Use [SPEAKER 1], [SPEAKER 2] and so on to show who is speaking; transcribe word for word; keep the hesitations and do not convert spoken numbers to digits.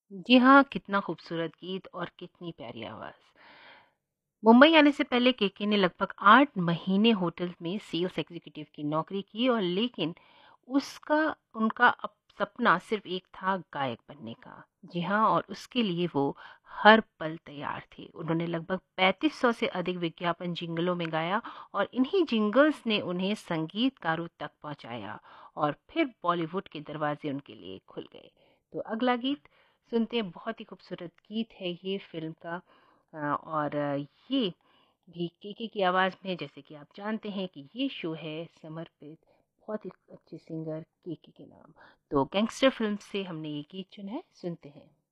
[SPEAKER 1] जी हाँ, कितना खूबसूरत गीत और कितनी प्यारी आवाज़। मुंबई आने से पहले केके ने लगभग आठ महीने होटल में सेल्स एग्ज़ीक्यूटिव की नौकरी की और लेकिन उसका उनका अप सपना सिर्फ़ एक था गायक बनने का। जी हाँ, और उसके लिए वो हर पल तैयार थे। उन्होंने लगभग पैंतीस सौ से अधिक विज्ञापन जिंगलों में गाया और इन्हीं जिंगल्स ने उन्हें संगीतकारों तक पहुंचाया और फिर बॉलीवुड के दरवाज़े उनके लिए खुल गए। तो अगला गीत सुनते हैं, बहुत ही खूबसूरत गीत है ये फ़िल्म का। अ, और अ, ये भी केके की आवाज़ में, जैसे कि आप जानते हैं कि ये शो है समर्पित बहुत ही अच्छे सिंगर केके के नाम। तो गैंगस्टर फ़िल्म से हमने ये गीत चुना है, सुनते हैं।